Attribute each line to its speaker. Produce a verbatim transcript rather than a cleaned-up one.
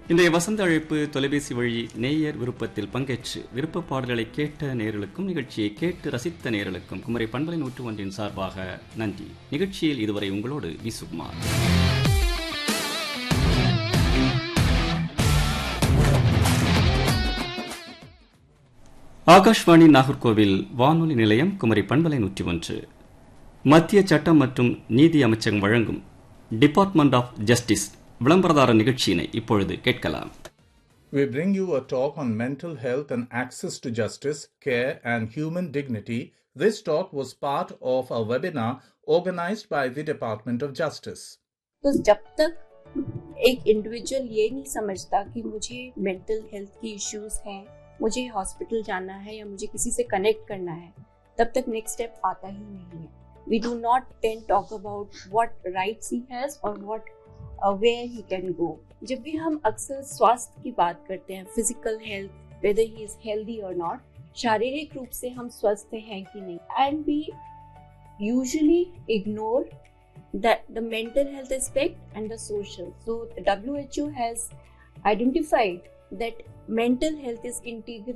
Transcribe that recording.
Speaker 1: இன்றைய வசந்த அழைப்பு தொலைபேசி வழி நேயர் விருப்பத்தில் பங்கேற்று விருப்ப பாடல்களை கேட்ட நேயர்களுக்கும் நிகழ்ச்சியை கேட்டு ரசித்த நேயர்களுக்கும் குமரி பண்பலை நூற்று ஒன்றின் சார்பாக நன்றி. நிகழ்ச்சியில் இதுவரை உங்களோடு வி சுகுமார். ஆகாஷ்வாணி நாகர்கோவில் வானொலி நிலையம் குமரி பண்பலை நூற்றி ஒன்று. மத்திய சட்டம் மற்றும் நீதி அமைச்சகம் வழங்கும் டிபார்ட்மெண்ட் ஆஃப் ஜஸ்டிஸ் விளம்பரதார நிகழ்ச்சியினை இப்பொழுது கேட்கலாம்.
Speaker 2: We bring you a talk on mental health and access to justice, care and human dignity. This talk was part of a webinar organized by the Department of Justice.
Speaker 3: तो जब तक एक individual ये नहीं समझता कि मुझे मेंटल हेल्थ की इश्यूज हैं, मुझे हॉस्पिटल जाना है या मुझे किसी से कनेक्ट करना है, तब तक नेक्स्ट स्टेप आता ही नहीं है. We do not then talk about what rights he has or what uh, where he can go. जब भी हम अक्सर स्वास्थ्य की बात करते हैं, physical health, whether he is healthy or not, शारीरिक रूप से हम स्वस्थ हैं कि नहीं, and we usually ignore that the mental health aspect and the social. So the W H O has identified that mental health is integral